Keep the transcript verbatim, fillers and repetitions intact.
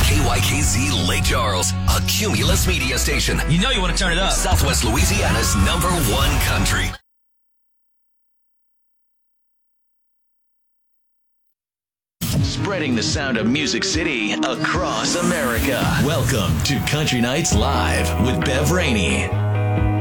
K Y K Z Lake Charles, a Cumulus media station. You know you want to turn it up. Southwest Louisiana's number one country. Spreading the sound of Music City across America. Welcome to Country Nights Live with Bev Rainey.